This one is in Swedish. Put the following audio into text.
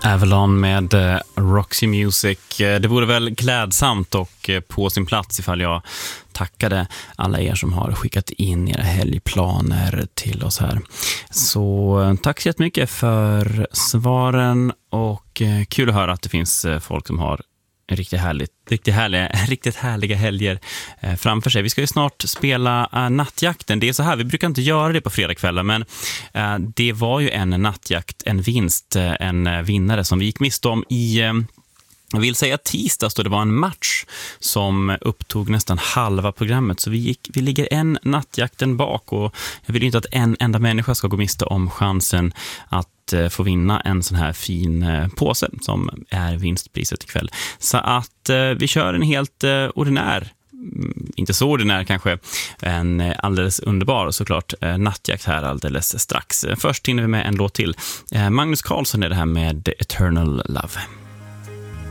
Avalon med Roxy Music. Det vore väl klädsamt och på sin plats ifall jag tackade alla er som har skickat in era helgplaner till oss här. Så tack så jättemycket för svaren och kul att höra att det finns folk som har riktigt härliga helger framför sig. Vi ska ju snart spela nattjakten. Det är så här, vi brukar inte göra det på fredagskvällar, men det var ju en nattjakt, en vinst, en vinnare som vi gick miste om i... Jag vill säga tisdags då det var en match som upptog nästan halva programmet. Så vi ligger en nattjakten bak och jag vill ju inte att en enda människa ska gå miste om chansen att få vinna en sån här fin påse som är vinstpriset ikväll. Så att vi kör en helt ordinär, inte så ordinär kanske, en alldeles underbar såklart nattjakt här alldeles strax. Först hinner vi med en låt till. Magnus Carlsson är det här med Eternal Love.